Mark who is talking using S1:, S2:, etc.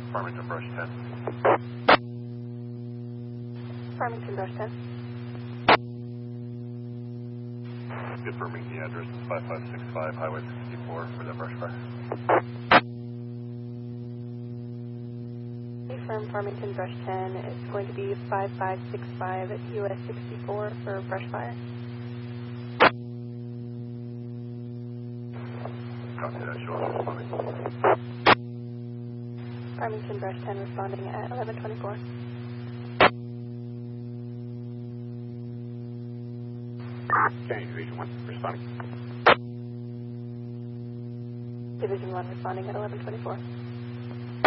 S1: Farmington Brush 10.
S2: Farmington Brush 10.
S1: Confirming the address is 5565 Highway 64 for the brush fire.
S2: From Farmington Brush 10, it's going to be 5565 at US 64 for brush fire.
S1: Copy that, show us responding.
S2: Farmington Brush 10 responding at 1124.
S1: Okay, Division 1 responding.
S2: Division 1 responding at 1124.